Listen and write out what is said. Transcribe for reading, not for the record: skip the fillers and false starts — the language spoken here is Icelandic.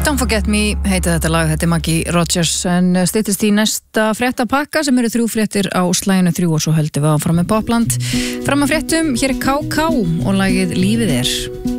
Don't Forget Me heiti þetta lag, þetta Maggie Rogers en styttist í næsta fréttapakka sem eru 3 fréttir á slaginu 3 og svo höldum við áfram með Popland. Fram að fréttum, hér KK og lagið Lífið er.